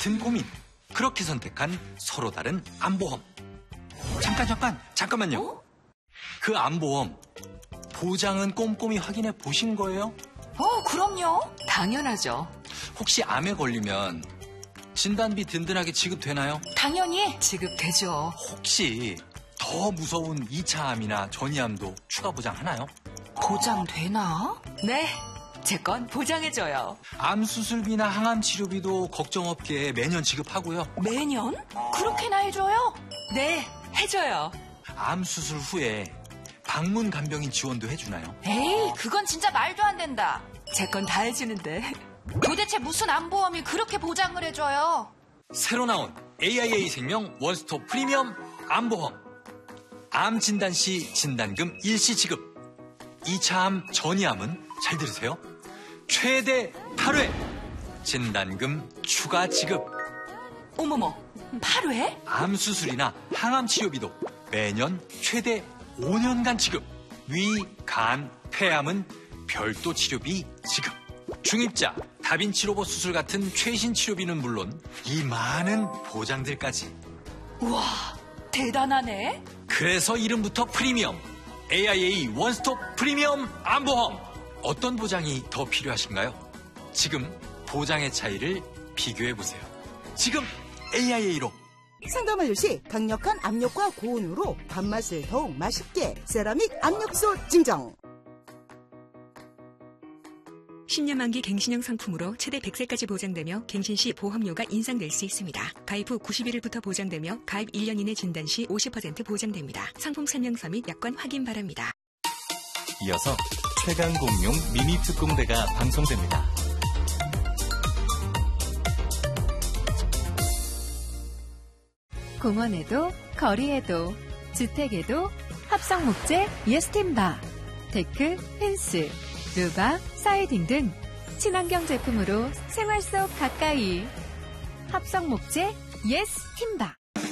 같은 고민. 그렇게 선택한 서로 다른 암보험. 잠깐만요. 그 암보험 보장은 꼼꼼히 확인해 보신 거예요? 그럼요. 당연하죠. 혹시 암에 걸리면 진단비 든든하게 지급되나요? 당연히. 지급되죠. 혹시 더 무서운 2차 암이나 전이암도 추가 보장하나요? 보장되나? 네, 제 건 보장해줘요. 암 수술비나 항암 치료비도 걱정 없게 매년 지급하고요. 매년? 그렇게나 해줘요? 네, 해줘요. 암 수술 후에 방문 간병인 지원도 해주나요? 에이, 그건 진짜 말도 안 된다. 제 건 다 해주는데. 도대체 무슨 암보험이 그렇게 보장을 해줘요? 새로 나온 AIA 생명 원스톱 프리미엄 암보험. 암 진단 시 진단금 일시 지급. 2차 암 전이암은 잘 들으세요. 최대 8회 진단금 추가 지급. 어머머, 8회? 암 수술이나 항암 치료비도 매년 최대 5년간 지급. 위, 간, 폐암은 별도 치료비 지급. 중입자, 다빈치 로봇 수술 같은 최신 치료비는 물론 이 많은 보장들까지. 우와, 대단하네. 그래서 이름부터 프리미엄. AIA 원스톱 프리미엄 암보험. 어떤 보장이 더 필요하신가요? 지금 보장의 차이를 비교해보세요. 지금 AIA로. 상담 시 강력한 압력과 고온으로 밥맛을 더욱 맛있게 세라믹 압력솥 증정. 10년 만기 갱신형 상품으로 최대 100세까지 보장되며 갱신 시 보험료가 인상될 수 있습니다. 가입 후 90일부터 보장되며 가입 1년 이내 진단 시 50% 보장됩니다. 상품 설명서 및 약관 확인 바랍니다. 이어서 최강 공룡 미니 특공대가 방송됩니다. 공원에도 거리에도 주택에도 합성 목재 예스팀바, 데크, 펜스, 루바, 사이딩 등 친환경 제품으로 생활 속 가까이 합성 목재 예스팀바.